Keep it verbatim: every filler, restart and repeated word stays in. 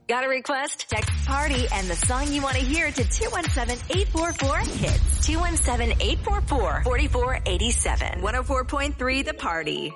Got a request? Text PARTY and the song you want to hear to two one seven, eight four four, HITS. two one seven, eight four four, four four eight seven. one oh four point three The Party.